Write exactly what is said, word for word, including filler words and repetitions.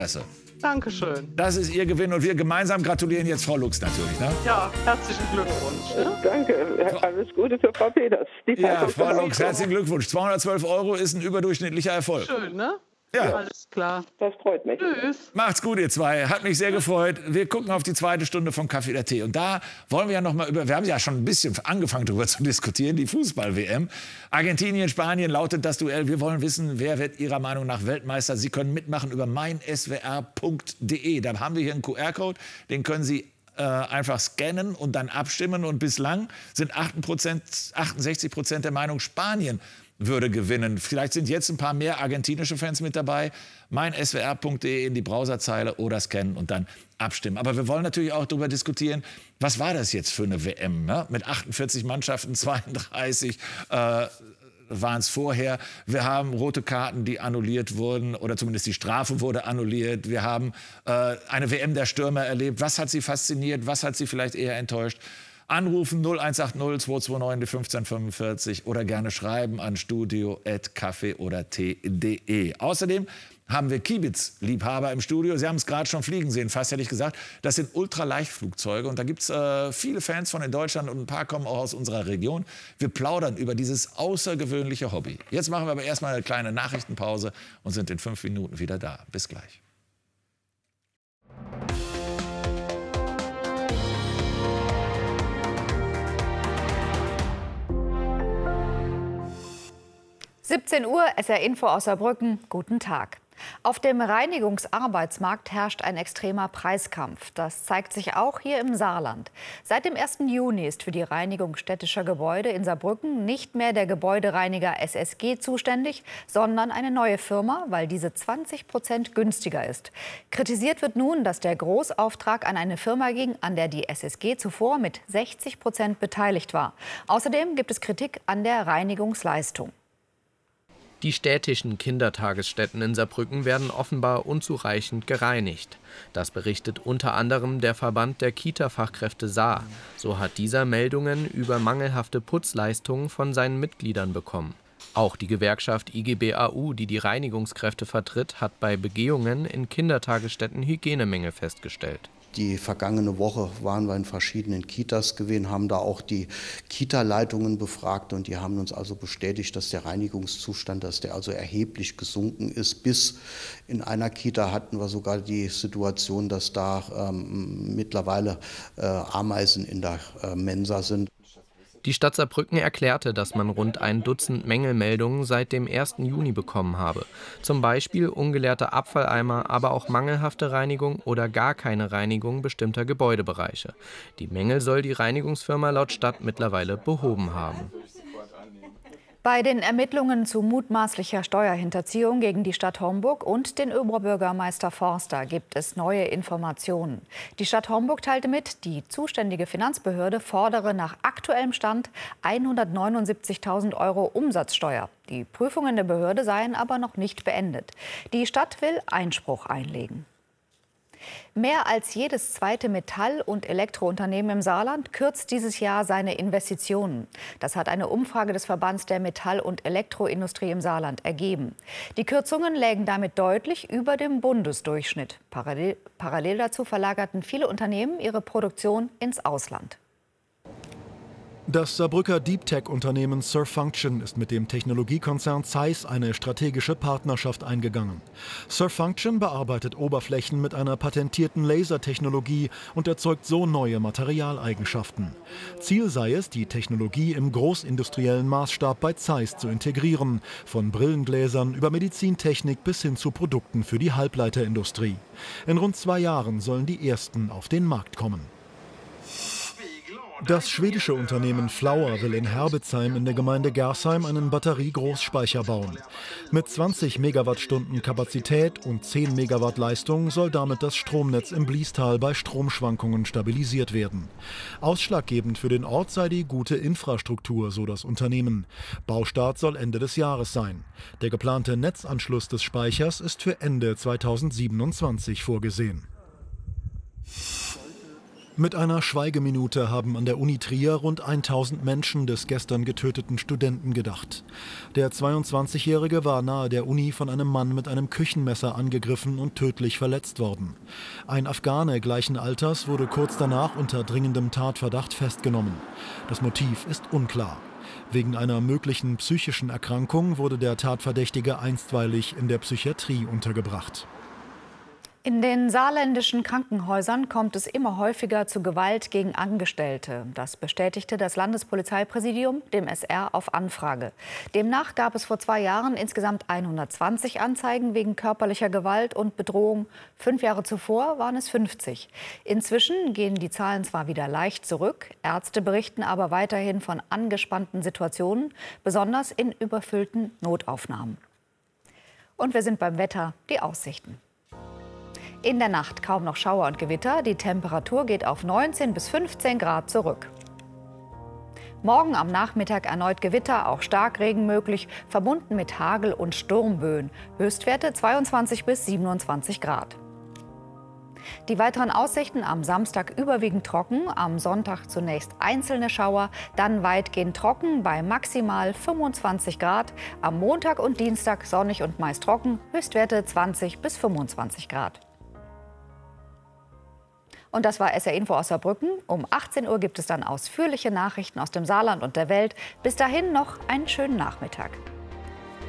Dankeschön. Das ist Ihr Gewinn und wir gemeinsam gratulieren jetzt Frau Lux natürlich. Ne? Ja, herzlichen Glückwunsch. Ne? Danke, alles Gute für Frau Peters. Die ja, Frau Lux, herzlichen Glückwunsch. zweihundertzwölf Euro ist ein überdurchschnittlicher Erfolg. Schön, ne? Ja. Alles klar. Das freut mich. Tschüss. Macht's gut, ihr zwei. Hat mich sehr gefreut. Wir gucken auf die zweite Stunde von Kaffee oder Tee. Und da wollen wir ja noch mal über, wir haben ja schon ein bisschen angefangen darüber zu diskutieren, die Fußball-W M. Argentinien, Spanien lautet das Duell. Wir wollen wissen, wer wird Ihrer Meinung nach Weltmeister? Sie können mitmachen über mein S W R punkt de. Da haben wir hier einen Q R-Code, den können Sie äh, einfach scannen und dann abstimmen. Und bislang sind achtundsechzig Prozent der Meinung, Spanien würde gewinnen. Vielleicht sind jetzt ein paar mehr argentinische Fans mit dabei. mein S W R punkt de in die Browserzeile oder scannen und dann abstimmen. Aber wir wollen natürlich auch darüber diskutieren, was war das jetzt für eine W M? Ne? Mit achtundvierzig Mannschaften, zweiunddreißig äh, waren es vorher. Wir haben rote Karten, die annulliert wurden oder zumindest die Strafe wurde annulliert. Wir haben äh, eine W M der Stürmer erlebt. Was hat Sie fasziniert? Was hat Sie vielleicht eher enttäuscht? Anrufen null eins acht null zwei zwei neun fünfzehn fünfundvierzig oder gerne schreiben an studio at kaffee oder tee punkt de. Außerdem haben wir Kibitz-Liebhaber im Studio. Sie haben es gerade schon fliegen sehen, fast hätte ich gesagt. Das sind Ultraleichtflugzeuge und da gibt es äh, viele Fans von in Deutschland und ein paar kommen auch aus unserer Region. Wir plaudern über dieses außergewöhnliche Hobby. Jetzt machen wir aber erstmal eine kleine Nachrichtenpause und sind in fünf Minuten wieder da. Bis gleich. siebzehn Uhr, S R Info aus Saarbrücken. Guten Tag. Auf dem Reinigungsarbeitsmarkt herrscht ein extremer Preiskampf. Das zeigt sich auch hier im Saarland. Seit dem ersten Juni ist für die Reinigung städtischer Gebäude in Saarbrücken nicht mehr der Gebäudereiniger S S G zuständig, sondern eine neue Firma, weil diese zwanzig Prozent günstiger ist. Kritisiert wird nun, dass der Großauftrag an eine Firma ging, an der die S S G zuvor mit sechzig Prozent beteiligt war. Außerdem gibt es Kritik an der Reinigungsleistung. Die städtischen Kindertagesstätten in Saarbrücken werden offenbar unzureichend gereinigt. Das berichtet unter anderem der Verband der Kita-Fachkräfte Saar. So hat dieser Meldungen über mangelhafte Putzleistungen von seinen Mitgliedern bekommen. Auch die Gewerkschaft I G B A U, die die Reinigungskräfte vertritt, hat bei Begehungen in Kindertagesstätten Hygienemängel festgestellt. Die vergangene Woche waren wir in verschiedenen Kitas gewesen, haben da auch die Kita-Leitungen befragt und die haben uns also bestätigt, dass der Reinigungszustand, dass der also erheblich gesunken ist. Bis in einer Kita hatten wir sogar die Situation, dass da ähm, mittlerweile äh, Ameisen in der äh, Mensa sind. Die Stadt Saarbrücken erklärte, dass man rund ein Dutzend Mängelmeldungen seit dem ersten Juni bekommen habe. Zum Beispiel ungeleerte Abfalleimer, aber auch mangelhafte Reinigung oder gar keine Reinigung bestimmter Gebäudebereiche. Die Mängel soll die Reinigungsfirma laut Stadt mittlerweile behoben haben. Bei den Ermittlungen zu mutmaßlicher Steuerhinterziehung gegen die Stadt Homburg und den Oberbürgermeister Forster gibt es neue Informationen. Die Stadt Homburg teilte mit, die zuständige Finanzbehörde fordere nach aktuellem Stand hundertneunundsiebzigtausend Euro Umsatzsteuer. Die Prüfungen der Behörde seien aber noch nicht beendet. Die Stadt will Einspruch einlegen. Mehr als jedes zweite Metall- und Elektrounternehmen im Saarland kürzt dieses Jahr seine Investitionen. Das hat eine Umfrage des Verbands der Metall- und Elektroindustrie im Saarland ergeben. Die Kürzungen lägen damit deutlich über dem Bundesdurchschnitt. Parallel, parallel dazu verlagerten viele Unternehmen ihre Produktion ins Ausland. Das Saarbrücker Deep-Tech-Unternehmen Surfunction ist mit dem Technologiekonzern Zeiss eine strategische Partnerschaft eingegangen. Surfunction bearbeitet Oberflächen mit einer patentierten Lasertechnologie und erzeugt so neue Materialeigenschaften. Ziel sei es, die Technologie im großindustriellen Maßstab bei Zeiss zu integrieren, von Brillengläsern über Medizintechnik bis hin zu Produkten für die Halbleiterindustrie. In rund zwei Jahren sollen die ersten auf den Markt kommen. Das schwedische Unternehmen Flour will in Herbezheim in der Gemeinde Gersheim einen Batteriegroßspeicher bauen. Mit zwanzig Megawattstunden Kapazität und zehn Megawatt Leistung soll damit das Stromnetz im Bliestal bei Stromschwankungen stabilisiert werden. Ausschlaggebend für den Ort sei die gute Infrastruktur, so das Unternehmen. Baustart soll Ende des Jahres sein. Der geplante Netzanschluss des Speichers ist für Ende zweitausendsiebenundzwanzig vorgesehen. Mit einer Schweigeminute haben an der Uni Trier rund tausend Menschen des gestern getöteten Studenten gedacht. Der zweiundzwanzigjährige war nahe der Uni von einem Mann mit einem Küchenmesser angegriffen und tödlich verletzt worden. Ein Afghane gleichen Alters wurde kurz danach unter dringendem Tatverdacht festgenommen. Das Motiv ist unklar. Wegen einer möglichen psychischen Erkrankung wurde der Tatverdächtige einstweilig in der Psychiatrie untergebracht. In den saarländischen Krankenhäusern kommt es immer häufiger zu Gewalt gegen Angestellte. Das bestätigte das Landespolizeipräsidium dem S R auf Anfrage. Demnach gab es vor zwei Jahren insgesamt hundertzwanzig Anzeigen wegen körperlicher Gewalt und Bedrohung. Fünf Jahre zuvor waren es fünfzig. Inzwischen gehen die Zahlen zwar wieder leicht zurück, Ärzte berichten aber weiterhin von angespannten Situationen, besonders in überfüllten Notaufnahmen. Und wir sind beim Wetter, die Aussichten. In der Nacht kaum noch Schauer und Gewitter. Die Temperatur geht auf neunzehn bis fünfzehn Grad zurück. Morgen am Nachmittag erneut Gewitter, auch Starkregen möglich, verbunden mit Hagel und Sturmböen. Höchstwerte zweiundzwanzig bis siebenundzwanzig Grad. Die weiteren Aussichten: am Samstag überwiegend trocken, am Sonntag zunächst einzelne Schauer, dann weitgehend trocken bei maximal fünfundzwanzig Grad. Am Montag und Dienstag sonnig und meist trocken, Höchstwerte zwanzig bis fünfundzwanzig Grad. Und das war S R Info aus Saarbrücken. Um achtzehn Uhr gibt es dann ausführliche Nachrichten aus dem Saarland und der Welt. Bis dahin noch einen schönen Nachmittag.